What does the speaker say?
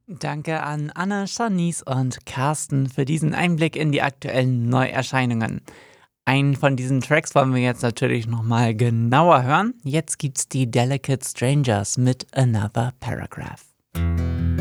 Danke an Anne, Shanice und Carsten für diesen Einblick in die aktuellen Neuerscheinungen. Einen von diesen Tracks wollen wir jetzt natürlich nochmal genauer hören. Jetzt gibt's die Delicate Strangers mit Another Paragraph.